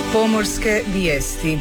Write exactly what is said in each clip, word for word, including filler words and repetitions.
Pomorske vijesti.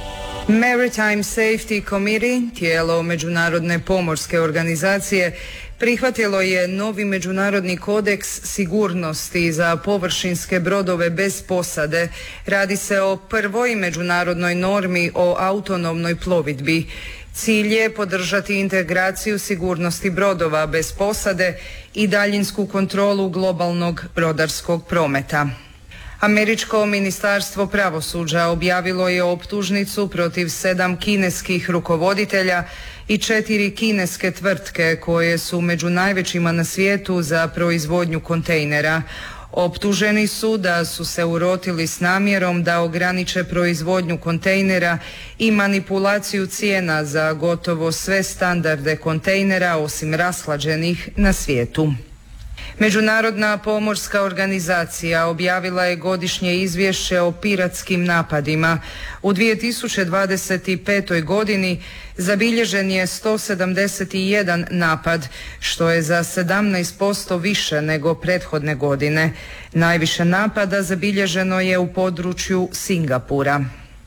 Maritime Safety Committee, tijelo Međunarodne pomorske organizacije, prihvatilo je novi međunarodni kodeks sigurnosti za površinske brodove bez posade. Radi se o prvoj međunarodnoj normi o autonomnoj plovidbi. Cilj je podržati integraciju sigurnosti brodova bez posade i daljinsku kontrolu globalnog brodarskog prometa. Američko ministarstvo pravosuđa objavilo je optužnicu protiv sedam kineskih rukovoditelja i četiri kineske tvrtke koje su među najvećima na svijetu za proizvodnju kontejnera. Optuženi su da su se urotili s namjerom da ograniče proizvodnju kontejnera i manipulaciju cijena za gotovo sve standarde kontejnera osim rashlađenih na svijetu. Međunarodna pomorska organizacija objavila je godišnje izvješće o piratskim napadima. U dvije tisuće dvadeset petoj godini zabilježen je sto sedamdeset jedan napad, što je za sedamnaest posto više nego prethodne godine. Najviše napada zabilježeno je u području Singapura.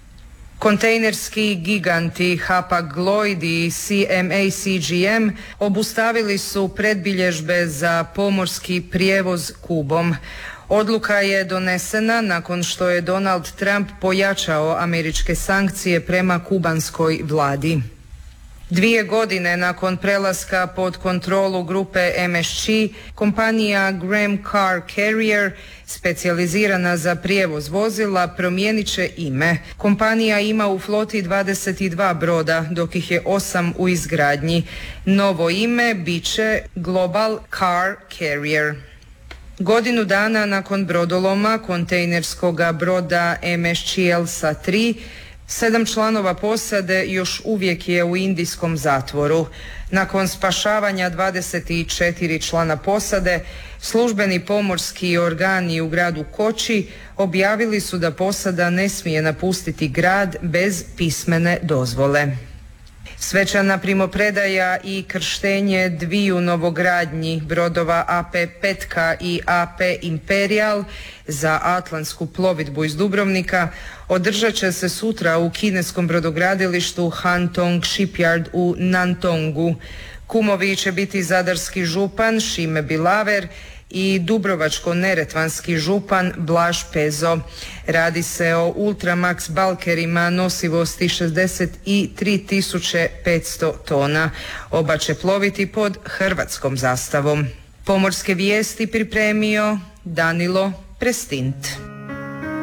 Kontejnerski giganti Hapag-Lloyd i C M A C G M obustavili su predbilježbe za pomorski prijevoz Kubom. Odluka je donesena nakon što je Donald Trump pojačao američke sankcije prema kubanskoj vladi. Dvije godine nakon prelaska pod kontrolu grupe M S G, kompanija Graham Car Carrier, specijalizirana za prijevoz vozila, promijenit će ime. Kompanija ima u floti dvadeset dva broda, dok ih je osam u izgradnji. Novo ime bit će Global Car Carrier. Godinu dana nakon brodoloma kontejnerskog broda M S G Elsa tri, sedam članova posade još uvijek je u indijskom zatvoru. Nakon spašavanja dvadeset četiri člana posade, službeni pomorski organi u gradu Koči objavili su da posada ne smije napustiti grad bez pismene dozvole. Svečana primopredaja i krštenje dviju novogradnji brodova A P Petka i A P Imperial za atlantsku plovidbu iz Dubrovnika održat će se sutra u kineskom brodogradilištu Hantong Shipyard u Nantongu. Kumovi će biti zadarski župan Šime Bilaver i dubrovačko-neretvanski župan Blaž Pezo. Radi se o Ultramax balkerima nosivosti šezdeset tri tisuće petsto tona. Oba će ploviti pod hrvatskom zastavom. Pomorske vijesti pripremio Danilo Prestint.